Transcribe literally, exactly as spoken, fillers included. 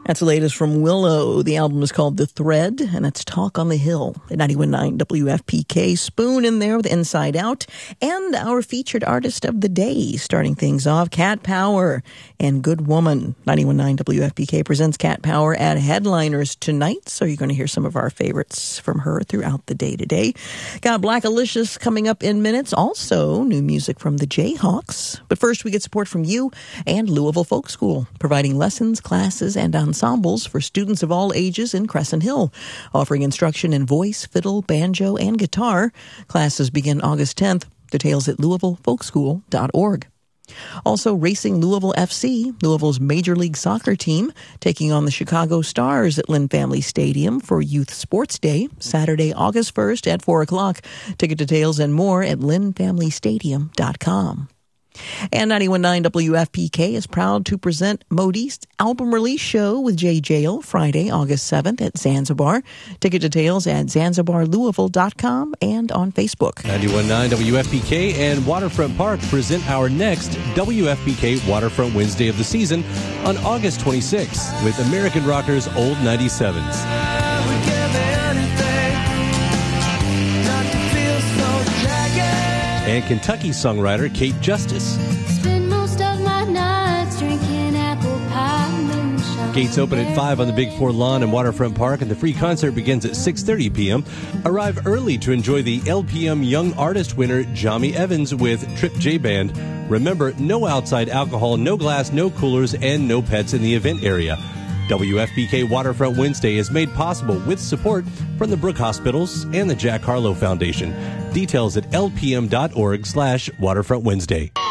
That's the latest from Willow. The album is called The Thread, and it's Talk on the Hill at ninety-one point nine W F P K. Spoon in there with Inside Out. And our featured artist of the day, starting things off, Cat Power and Good Woman. ninety-one point nine W F P K presents Cat Power at Headliners tonight, so you're going to hear some of our favorites from her throughout the day today. Got Blackalicious coming up in minutes. Also, new music from the Jayhawks. But first, we get support from you and Louisville Folk School, providing lessons, classes, and ensembles for students of all ages in Crescent Hill, offering instruction in voice, fiddle, banjo, and guitar. Classes begin August tenth. Details at louisville folk school dot org. Also, Racing Louisville F C, Louisville's Major League Soccer team, taking on the Chicago Stars at Lynn Family Stadium for Youth Sports Day, Saturday, August first at four o'clock. Ticket details and more at lynn family stadium dot com. And ninety-one point nine W F P K is proud to present Modi's album release show with Jay Jail, Friday, August seventh at Zanzibar. Ticket details at zanzibar louisville dot com and on Facebook. ninety-one point nine W F P K and Waterfront Park present our next W F P K Waterfront Wednesday of the season on August twenty-sixth with American Rockers Old ninety-sevens. And Kentucky songwriter Kate Justice. Spend most of my nights drinking apple pie moonshine. Gates open at five on the Big Four lawn in Waterfront Park, and the free concert begins at six thirty p.m. Arrive early to enjoy the L P M Young Artist winner, Johnny Evans, with Trip J Band. Remember, no outside alcohol, no glass, no coolers, and no pets in the event area. W F P K Waterfront Wednesday is made possible with support from the Brook Hospitals and the Jack Harlow Foundation. Details at lpm.org slash Waterfront Wednesday.